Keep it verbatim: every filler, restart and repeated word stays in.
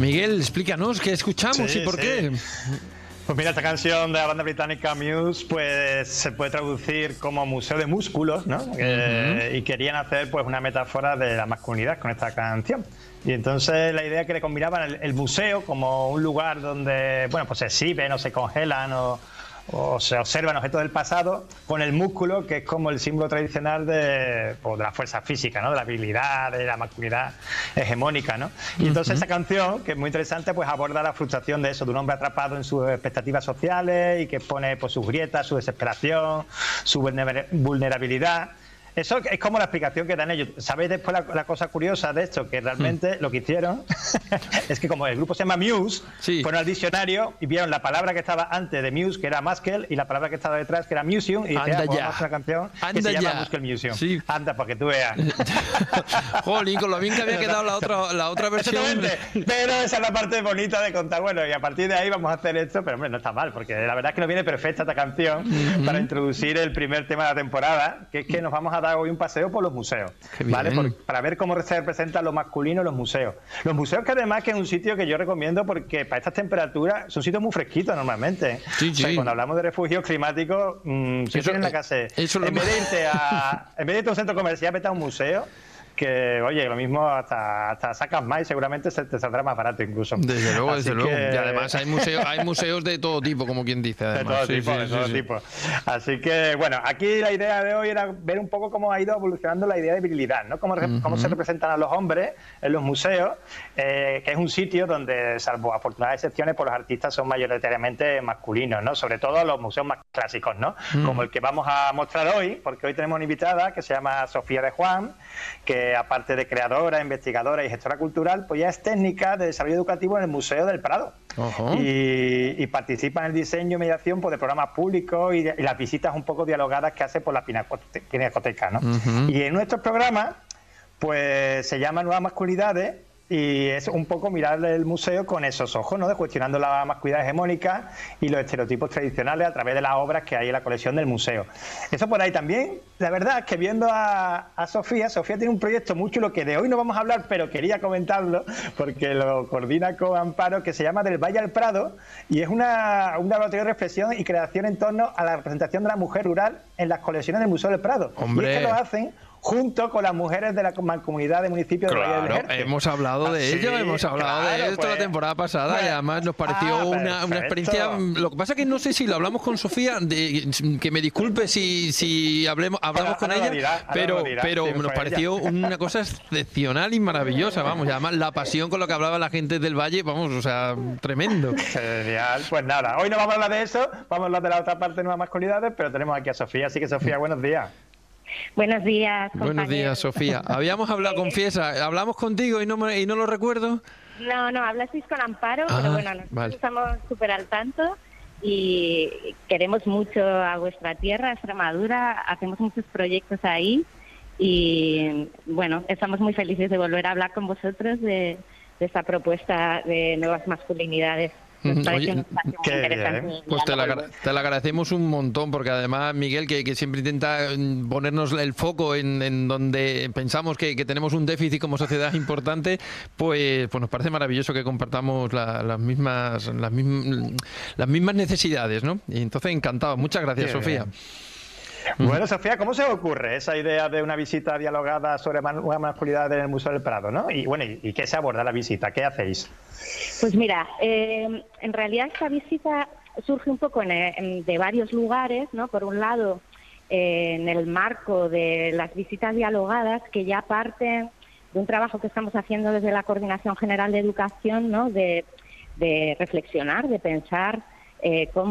Miguel, explícanos qué escuchamos sí, y por sí. qué. Pues mira, esta canción de la banda británica Muse pues se puede traducir como museo de músculos, ¿no? Uh-huh. Eh, y querían hacer pues una metáfora de la masculinidad con esta canción. Y entonces la idea que le combinaban el, el museo como un lugar donde, bueno, pues se exhiben o se congelan o, o se observan objetos del pasado, con el músculo, que es como el símbolo tradicional de, pues, de la fuerza física, ¿no? De la habilidad, de la masculinidad hegemónica, ¿no? Y entonces uh-huh. esa canción, que es muy interesante, pues aborda la frustración de eso, de un hombre atrapado en sus expectativas sociales y que expone pues, sus grietas, su desesperación, su vulnerabilidad. Eso es como la explicación que dan ellos. ¿Sabéis después la, la cosa curiosa de esto? Que realmente mm. lo que hicieron es que como el grupo se llama Muse, sí. fueron al diccionario y vieron la palabra que estaba antes de Muse, que era Muscle, y la palabra que estaba detrás, que era Museum, y dijeron, pues vamos a una canción Anda que se llama ya. Muscle Museum. Sí. Anda, para que tú veas. Jolín, con lo bien que había quedado la otra, la otra versión. Pero esa es la parte bonita de contar, bueno, y a partir de ahí vamos a hacer esto, pero hombre, no está mal, porque la verdad es que nos viene perfecta esta canción mm-hmm. para introducir el primer tema de la temporada, que es que nos vamos a dar hoy un paseo por los museos, ¿vale? Por, para ver cómo se representan lo masculino en los museos. Los museos, que además que es un sitio que yo recomiendo porque para estas temperaturas son sitios muy fresquitos normalmente. Sí, o sea, sí. Cuando hablamos de refugios climáticos, mmm, si tienes la casa, eso en, vez de irte a, en vez de irte a un centro comercial, vete a un museo, que oye, lo mismo hasta, hasta sacas más y seguramente se te saldrá más barato incluso. Desde luego, Así desde que... luego. Y además hay museos, hay museos de todo tipo, como quien dice. Además. De todo sí, tipo, sí, de sí, todo sí. tipo. Así que, bueno, aquí la idea de hoy era ver un poco cómo ha ido evolucionando la idea de virilidad, ¿no? Cómo, uh-huh. cómo se representan a los hombres en los museos, eh, que es un sitio donde, salvo afortunadas excepciones, pues los artistas son mayoritariamente masculinos, ¿no? Sobre todo los museos más clásicos, ¿no? Uh-huh. Como el que vamos a mostrar hoy, porque hoy tenemos una invitada que se llama Sofía de Juan, que aparte de creadora, investigadora y gestora cultural, pues ya es técnica de desarrollo educativo en el Museo del Prado. Uh-huh. y, y participa en el diseño y mediación pues, de programas públicos y, de, y las visitas un poco dialogadas que hace por la pinacoteca, pinacoteca ¿no? Uh-huh. Y en nuestros programas pues se llama Nuevas Masculinidades y es un poco mirar el museo con esos ojos, ¿no? De cuestionando la masculinidad hegemónica y los estereotipos tradicionales a través de las obras que hay en la colección del museo. Eso por ahí también. La verdad es que viendo a, a Sofía, Sofía tiene un proyecto muy chulo que de hoy no vamos a hablar, pero quería comentarlo porque lo coordina con Amparo, que se llama Del Valle al Prado, y es una, un laboratorio de reflexión y creación en torno a la representación de la mujer rural en las colecciones del Museo del Prado. ¡Hombre! Y es que lo hacen junto con las mujeres de la mancomunidad de municipios claro, de Valle del Ejército. Hemos hablado de sí, ello, hemos hablado claro, de esto pues, la temporada pasada pues, y además nos pareció ah, una, una experiencia. Lo que pasa es que no sé si lo hablamos con Sofía, de, que me disculpe si, si hablemos, hablamos con ella, dirá, pero, dirá, pero sí, nos pareció ella. Una cosa excepcional y maravillosa, vamos, y además la pasión con lo que hablaba la gente del Valle, vamos, o sea, tremendo. Genial, pues nada, hoy no vamos a hablar de eso, vamos a hablar de la otra parte de Nuevas Masculinidades, pero tenemos aquí a Sofía, así que Sofía, buenos días. Buenos días, compañeros. Buenos días, Sofía. Habíamos hablado, confiesa, hablamos contigo y no me, y no lo recuerdo. No, no, hablasteis con Amparo, ah, pero bueno, nosotros vale. estamos súper al tanto y queremos mucho a vuestra tierra, a Extremadura, hacemos muchos proyectos ahí y bueno, estamos muy felices de volver a hablar con vosotros de, de esta propuesta de nuevas masculinidades. Oye, pues te la, te la agradecemos un montón porque además Miguel que, que siempre intenta ponernos el foco en, en donde pensamos que, que tenemos un déficit como sociedad importante, pues, pues nos parece maravilloso que compartamos la, las mismas las mismas las mismas necesidades, ¿no? Y entonces encantado, muchas gracias. Bien, Sofía. Bien. Bueno, Sofía, ¿cómo se os ocurre esa idea de una visita dialogada sobre una masculinidad en el Museo del Prado, ¿no? Y bueno, ¿y, y qué se aborda la visita? ¿Qué hacéis? Pues mira, eh, en realidad esta visita surge un poco en, en, de varios lugares, ¿no? Por un lado, eh, en el marco de las visitas dialogadas que ya parten de un trabajo que estamos haciendo desde la Coordinación General de Educación, ¿no? De, de reflexionar, de pensar eh, cómo